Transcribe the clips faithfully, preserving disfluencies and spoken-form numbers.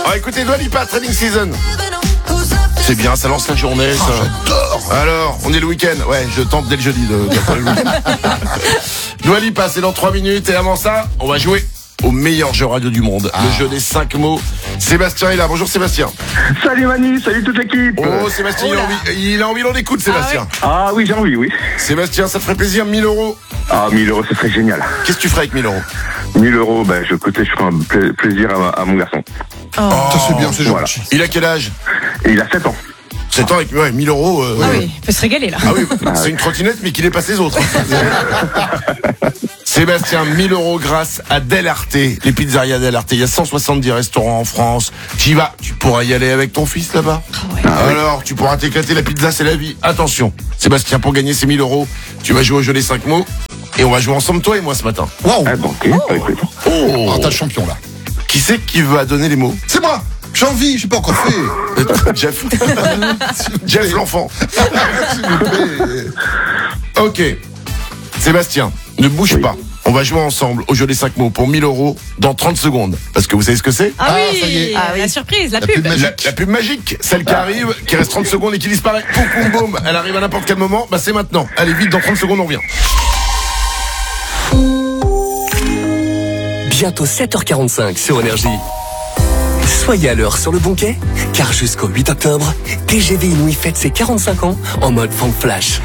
On va écouter Dua Lipa, Training Season. C'est bien, ça lance la journée, ça. Oh, j'adore. Alors, on est le week-end. Ouais, je tente dès le jeudi de, de faire le week-end. Dua Lipa, c'est dans trois minutes. Et avant ça, on va jouer au meilleur jeu radio du monde. Ah. Le jeu des cinq mots. Sébastien est là. Bonjour Sébastien. Salut Manu, salut toute l'équipe. Oh Sébastien, oh il, a envie, il a envie d'en écoute Sébastien. Ah, ouais. Ah oui, j'ai envie, oui. Sébastien, ça te ferait plaisir, mille euros. Ah, mille euros, ce serait génial. Qu'est-ce que tu ferais avec mille euros? mille euros, ben, je, côté, je ferai un pla- plaisir à, à mon garçon. Oh, ça c'est bien, c'est voilà. gentil. Il a quel âge? Et il a sept ans. sept ans avec ouais, mille euros. Euh, ah ouais. oui, il peut se régaler là. Ah oui, c'est une trottinette mais qui dépasse les autres. Sébastien, mille euros grâce à Del Arte, les pizzerias Del Arte. Il y a cent soixante-dix restaurants en France. Tu y vas, tu pourras y aller avec ton fils là-bas. Oh ouais. Ah, alors, tu pourras t'éclater, la pizza c'est la vie. Attention, Sébastien, pour gagner ces mille euros, tu vas jouer au jeu des cinq mots. Et on va jouer ensemble, toi et moi, ce matin. Waouh. Ah, bon, ok, oh. Écoute. Oh, Ah, t'as le champion là. Qui c'est qui va donner les mots? C'est moi. J'ai envie, j'ai pas encore fait. Jeff. Jeff l'enfant. Ok. Sébastien, ne bouge Oui. pas. On va jouer ensemble au jeu des cinq mots pour mille euros dans trente secondes. Parce que vous savez ce que c'est? Ah, Ah, oui, ça y est. ah, oui, la surprise, la, La pub. pub magique. La, la pub magique, celle qui arrive, qui reste trente secondes et qui disparaît. Poum, poum, boum. Elle arrive à n'importe quel moment. Bah, c'est maintenant. Allez, vite, dans trente secondes, on revient. Bientôt sept heures quarante-cinq sur Énergie. Soyez à l'heure sur le bon quai, car jusqu'au huit octobre, T G V Inouï fête ses quarante-cinq ans en mode Funk Flash.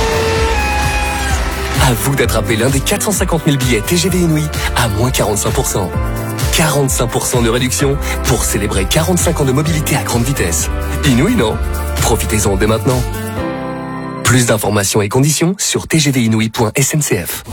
À vous d'attraper l'un des quatre cent cinquante mille billets T G V Inouï à moins quarante-cinq pour cent. quarante-cinq pour cent de réduction pour célébrer quarante-cinq ans de mobilité à grande vitesse. Inouï, non? Profitez-en dès maintenant. Plus d'informations et conditions sur t g v inouï point s n c f.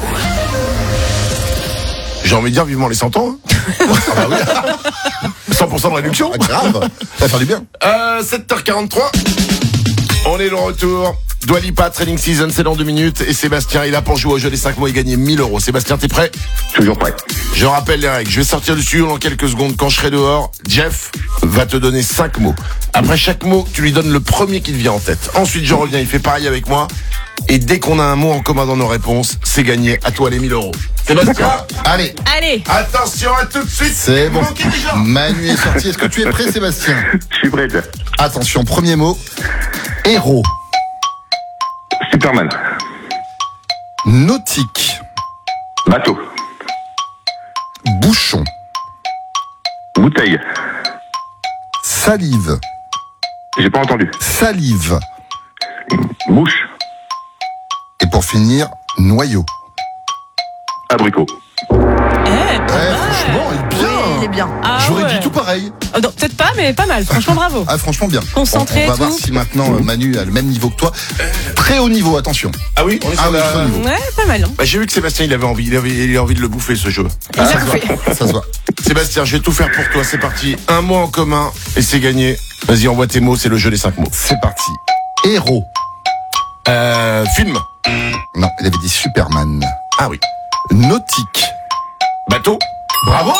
J'ai envie de dire vivement les cent ans. Hein. Ah bah oui. cent pour cent de réduction. Ah, grave. Ça va faire du bien. Euh, sept heures quarante-trois. On est de retour. Dua Lipa, Training Season, c'est dans deux minutes. Et Sébastien est là pour jouer au jeu des cinq mots et gagner mille euros. Sébastien, t'es prêt? Toujours prêt. Je rappelle les règles. Je vais sortir du studio dans quelques secondes. Quand je serai dehors, Jeff va te donner cinq mots. Après chaque mot, tu lui donnes le premier qui te vient en tête. Ensuite, je reviens. Il fait pareil avec moi. Et dès qu'on a un mot en commun dans nos réponses, c'est gagné. À toi les mille euros. Sébastien, Allez, Allez, attention, à tout de suite. c'est bon. Manquez déjà. Manu est sorti. Est-ce que tu es prêt, Sébastien? Je suis prêt, Jeff. Attention, premier mot. Héros. Superman. Nautique. Bateau. Bouchon. Bouteille. Salive. J'ai pas entendu. Salive. Bouche. Et pour finir, noyau. Abricot. eh, Eh, pas mal. franchement, il est bien. Il est bien. Ah J'aurais ouais. dit tout pareil. Oh, non, peut-être pas, mais pas mal. Franchement, bravo. Ah, franchement, bien. Concentré On, on va et voir tout. si maintenant euh, Manu a le même niveau que toi. Très haut niveau, attention. Ah oui, on est Ah sur oui, la- très haut niveau. Ouais, pas mal. Hein. Bah, j'ai vu que Sébastien il avait envie, il avait, il a envie de le bouffer ce jeu. Il ça l'a se bouffé. voit. Ça se voit. Sébastien, je vais tout faire pour toi, c'est parti. Un mot en commun et c'est gagné. Vas-y, envoie tes mots, c'est le jeu des cinq mots. C'est parti. Héros. Euh, film. Non, il avait dit Superman. Ah oui. Nautique. Bateau. Bravo.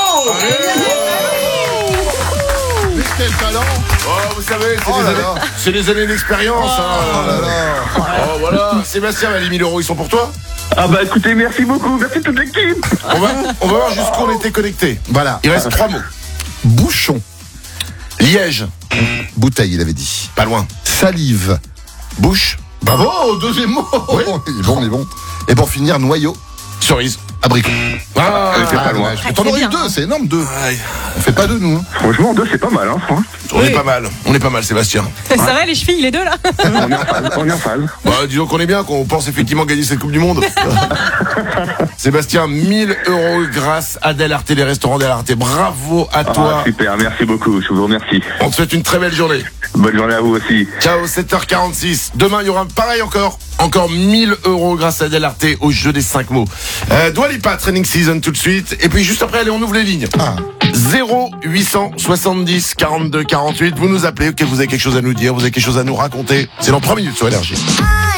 Mais quel talent. Oh, vous savez, c'est Oh des, là années, là. c'est des années d'expérience. Oh hein. là là. Oh, voilà. Sébastien, les mille euros, ils sont pour toi. Ah bah écoutez, merci beaucoup. Merci toute l'équipe. On va, on va voir jusqu'où on était connectés. Voilà. Il reste trois mots. Bouchon. Liège. Bouteille, il avait dit. Pas loin. Salive. Bouche. Bravo, deuxième mot. Oui. Il est bon, il est bon. Et pour finir, noyau. Cerise. Abricot. Ah, C'est pas loin. dommage. Ah, T'en c'est aurais eu bien, deux, hein. c'est énorme, deux. Aïe. On fait pas deux, nous. Hein. Franchement, deux, c'est pas mal, hein, franchement. On est Oui. pas mal. On est pas mal, Sébastien. Ça va, les chevilles, les deux là? On est en phase. On est en phase. Bah, disons qu'on est bien, qu'on pense effectivement gagner cette Coupe du Monde. Sébastien, mille euros grâce à Del Arte, les restaurants Del Arte. Bravo à Ah, toi. super, merci beaucoup. Je vous remercie. On te souhaite une très belle journée. Bonne journée à vous aussi. Ciao, sept heures quarante-six. Demain, il y aura pareil encore. Encore mille euros grâce à Del Arte au jeu des cinq mots. Euh, Dua Lipa, Training Season tout de suite. Et puis juste après, allez, on ouvre les lignes. Ah. zéro huit cent soixante-dix quarante-deux quarante-huit. Vous nous appelez, que vous avez quelque chose à nous dire, vous avez quelque chose à nous raconter. C'est dans trois minutes sur Énergie.